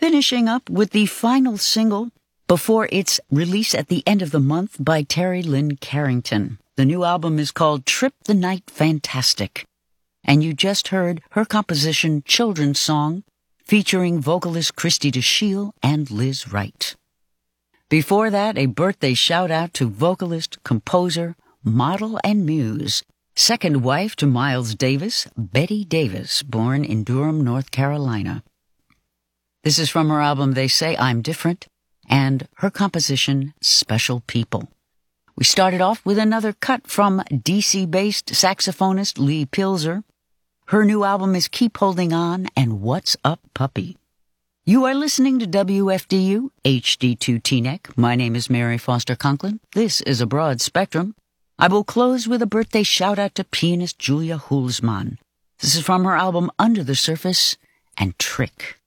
Finishing up with the final single before its release at the end of the month by Terry Lynn Carrington. The new album is called Trip the Night Fantastic. And you just heard her composition Children's Song, featuring vocalist Christy DeShiel and Liz Wright. Before that, a birthday shout-out to vocalist, composer, model, and muse, second wife to Miles Davis, Betty Davis, born in Durham, North Carolina. This is from her album They Say I'm Different, and her composition Special People. We started off with another cut from DC-based saxophonist Lee Pilzer. Her new album is Keep Holding On and What's Up Puppy. You are listening to WFDU HD2 Teaneck. My name is Mary Foster Conklin. This is A Broad Spectrum. I will close with a birthday shout-out to pianist Julia Hulsmann. This is from her album Under the Surface and Trick.